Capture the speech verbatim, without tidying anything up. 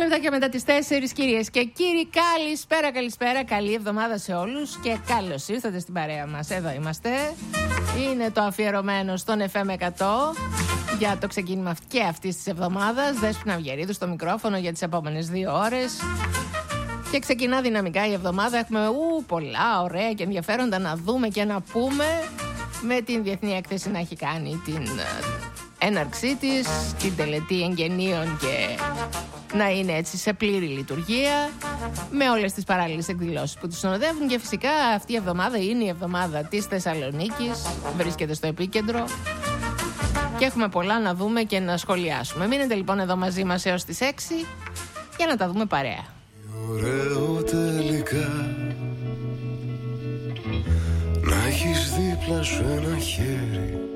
λεπτάκια μετά τις τέσσερις, κυρίες και κύριοι, καλησπέρα, καλησπέρα, καλή εβδομάδα σε όλους και καλώς ήρθατε στην παρέα μας. Εδώ είμαστε. Είναι το αφιερωμένο στον εφ εμ εκατό για το ξεκίνημα και αυτής της εβδομάδας. Δέσποινα Αυγερίδου στο μικρόφωνο για τις επόμενες δύο ώρες. Και ξεκινά δυναμικά η εβδομάδα. Έχουμε ου, πολλά ωραία και ενδιαφέροντα να δούμε και να πούμε. Με την Διεθνή Έκθεση να έχει κάνει την έναρξή της, την τελετή εγγενείων και να είναι έτσι σε πλήρη λειτουργία, με όλες τις παράλληλες εκδηλώσεις που τους συνοδεύουν. Και φυσικά αυτή η εβδομάδα είναι η εβδομάδα της Θεσσαλονίκης, βρίσκεται στο επίκεντρο και έχουμε πολλά να δούμε και να σχολιάσουμε. Μείνετε λοιπόν εδώ μαζί μας έως τις έξι για να τα δούμε παρέα. Ωραίο τελικά να έχεις δίπλα σου ένα χέρι